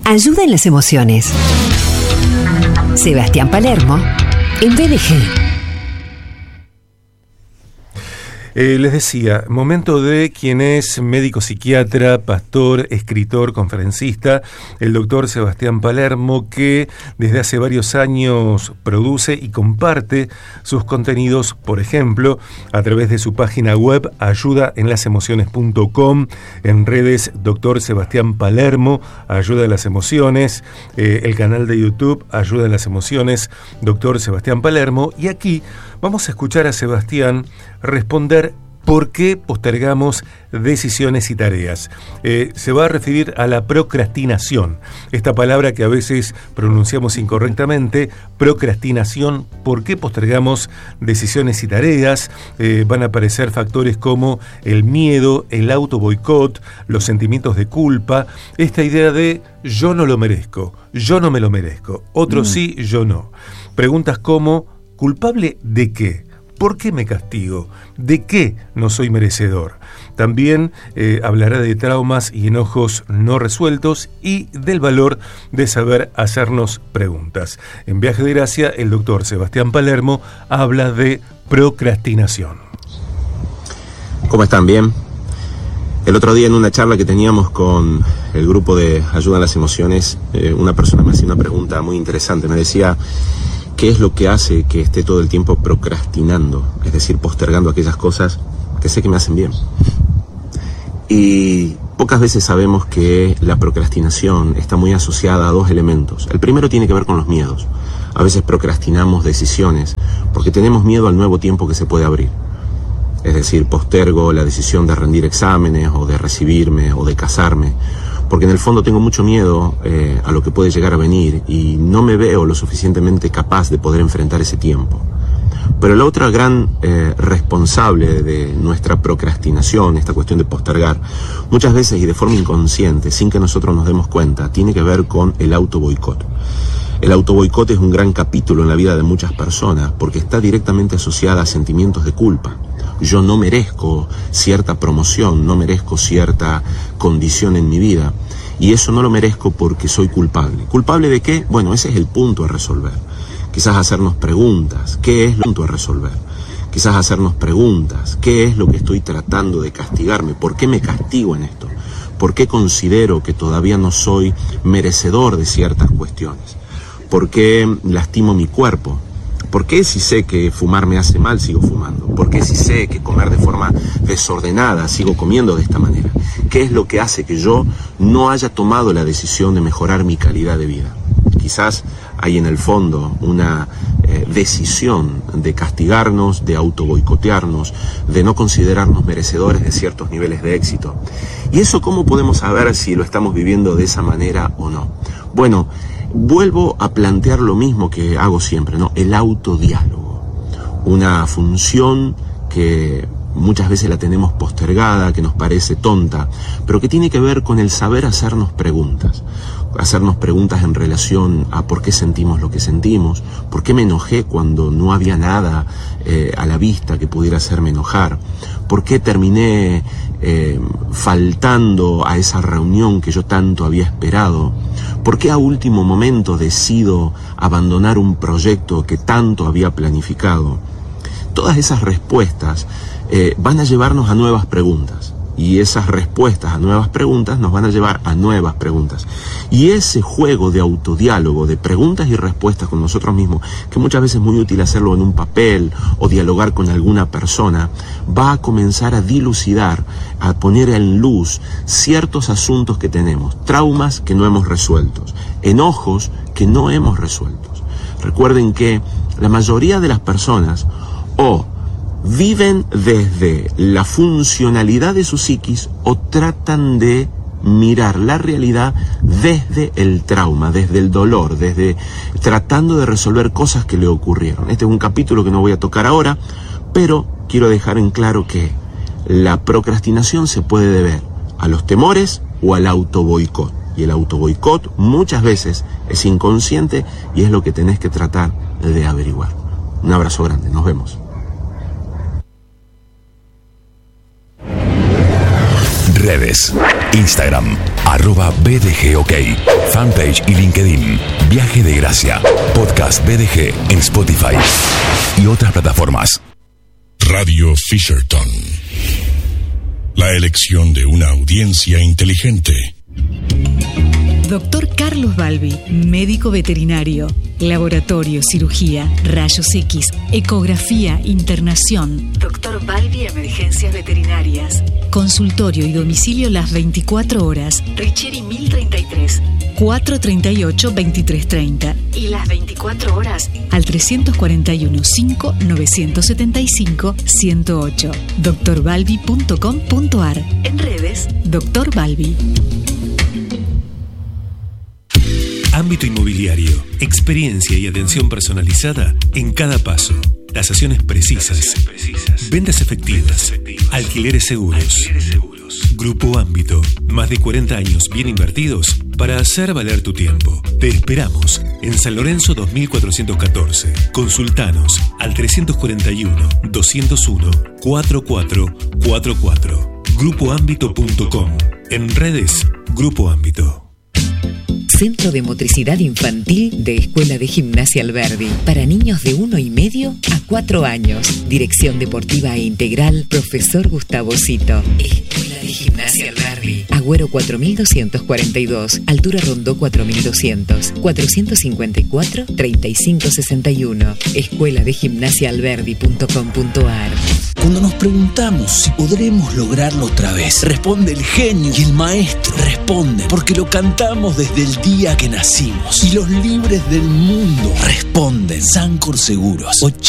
Ayuda en las emociones. Sebastián Palermo, en BDG. Les decía, momento de quien es médico psiquiatra, pastor, escritor, conferencista, el doctor Sebastián Palermo, que desde hace varios años produce y comparte sus contenidos, por ejemplo, a través de su página web ayudaenlasemociones.com, en redes Dr. Sebastián Palermo, Ayuda en las Emociones, el canal de YouTube Ayuda en las Emociones, Dr. Sebastián Palermo, y aquí vamos a escuchar a Sebastián responder por qué postergamos decisiones y tareas. Se va a referir a la procrastinación, esta palabra que a veces pronunciamos incorrectamente, procrastinación, por qué postergamos decisiones y tareas. Van a aparecer factores como el miedo, el autoboicot, los sentimientos de culpa, esta idea de yo no lo merezco, yo no me lo merezco, otros sí, yo no. Preguntas como ¿culpable de qué? ¿Por qué me castigo? ¿De qué no soy merecedor? También hablará de traumas y enojos no resueltos y del valor de saber hacernos preguntas. En Viaje de Gracia, el doctor Sebastián Palermo habla de procrastinación. ¿Cómo están? ¿Bien? El otro día en una charla que teníamos con el grupo de Ayuda en las Emociones, una persona me hacía una pregunta muy interesante. Me decía, ¿qué es lo que hace que esté todo el tiempo procrastinando? Es decir, postergando aquellas cosas que sé que me hacen bien. Y pocas veces sabemos que la procrastinación está muy asociada a dos elementos. El primero tiene que ver con los miedos. A veces procrastinamos decisiones porque tenemos miedo al nuevo tiempo que se puede abrir. Es decir, postergo la decisión de rendir exámenes o de recibirme o de casarme, porque en el fondo tengo mucho miedo a lo que puede llegar a venir y no me veo lo suficientemente capaz de poder enfrentar ese tiempo. Pero la otra gran responsable de nuestra procrastinación, esta cuestión de postergar, muchas veces y de forma inconsciente, sin que nosotros nos demos cuenta, tiene que ver con el autoboicot. El autoboicot es un gran capítulo en la vida de muchas personas porque está directamente asociada a sentimientos de culpa. Yo no merezco cierta promoción, no merezco cierta condición en mi vida, y eso no lo merezco porque soy culpable. ¿Culpable de qué? Bueno, ese es el punto a resolver. Quizás hacernos preguntas, ¿qué es lo punto a resolver? Quizás hacernos preguntas, ¿qué es lo que estoy tratando de castigarme? ¿Por qué me castigo en esto? ¿Por qué considero que todavía no soy merecedor de ciertas cuestiones? ¿Por qué lastimo mi cuerpo? ¿Por qué si sé que fumar me hace mal sigo fumando? ¿Por qué si sé que comer de forma desordenada sigo comiendo de esta manera? ¿Qué es lo que hace que yo no haya tomado la decisión de mejorar mi calidad de vida? Quizás hay en el fondo una decisión de castigarnos, de autoboicotearnos, de no considerarnos merecedores de ciertos niveles de éxito. ¿Y eso cómo podemos saber si lo estamos viviendo de esa manera o no? Bueno, vuelvo a plantear lo mismo que hago siempre, ¿no? El autodiálogo. Una función que muchas veces la tenemos postergada, que nos parece tonta, pero que tiene que ver con el saber hacernos preguntas. Hacernos preguntas en relación a por qué sentimos lo que sentimos, por qué me enojé cuando no había nada a la vista que pudiera hacerme enojar, por qué terminé faltando a esa reunión que yo tanto había esperado, por qué a último momento decido abandonar un proyecto que tanto había planificado. Todas esas respuestas van a llevarnos a nuevas preguntas. Y esas respuestas a nuevas preguntas nos van a llevar a nuevas preguntas. Y ese juego de autodiálogo, de preguntas y respuestas con nosotros mismos, que muchas veces es muy útil hacerlo en un papel o dialogar con alguna persona, va a comenzar a dilucidar, a poner en luz ciertos asuntos que tenemos, traumas que no hemos resuelto, enojos que no hemos resuelto. Recuerden que la mayoría de las personas viven desde la funcionalidad de su psiquis o tratan de mirar la realidad desde el trauma, desde el dolor, desde tratando de resolver cosas que le ocurrieron. Este es un capítulo que no voy a tocar ahora, pero quiero dejar en claro que la procrastinación se puede deber a los temores o al autoboicot. Y el autoboicot muchas veces es inconsciente y es lo que tenés que tratar de averiguar. Un abrazo grande, nos vemos. Redes, Instagram, @BDGOK, fanpage y LinkedIn. Viaje de Gracia, podcast BDG en Spotify y otras plataformas. Radio Fisherton. La elección de una audiencia inteligente. Doctor Carlos Balbi, médico veterinario, laboratorio, cirugía, rayos X, ecografía, internación. Doctor Balbi, emergencias veterinarias. Consultorio y domicilio las 24 horas. Richieri 1033, 438-2330. Y las 24 horas al 341-5-975-108. drbalbi.com.ar. En redes, Doctor Balbi. Ámbito inmobiliario, experiencia y atención personalizada en cada paso. Tasaciones precisas. Ventas efectivas. Alquileres seguros. Grupo Ámbito. Más de 40 años bien invertidos para hacer valer tu tiempo. Te esperamos en San Lorenzo 2414. Consultanos al 341-201-4444. Grupoámbito.com. En redes, Grupo Ámbito. Centro de Motricidad Infantil de Escuela de Gimnasia Alberdi. Para niños de 1,5 a 4 años. Dirección Deportiva e Integral, Profesor Gustavo Cito. Escuela de Gimnasia Alberdi. Agüero 4242. Altura Rondó 4200. 454-3561. Escuela de Gimnasiaalberdi.com.ar. Cuando nos preguntamos si podremos lograrlo otra vez, responde el genio y el maestro. Responde porque lo cantamos desde el día que nacimos. Y los libres del mundo responden. Sancor Seguros.